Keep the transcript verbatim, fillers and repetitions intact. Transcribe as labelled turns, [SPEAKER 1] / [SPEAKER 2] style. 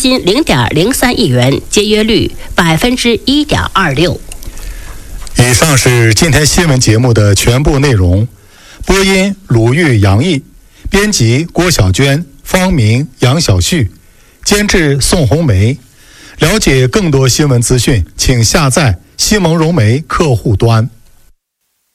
[SPEAKER 1] 金零点零三亿元，节约率百分之一点二六。
[SPEAKER 2] 以上是今天新闻节目的全部内容。播音鲁豫、杨毅，编辑郭小娟、方明、杨小旭，监制宋红梅。了解更多新闻资讯，请下载西蒙融媒客户端。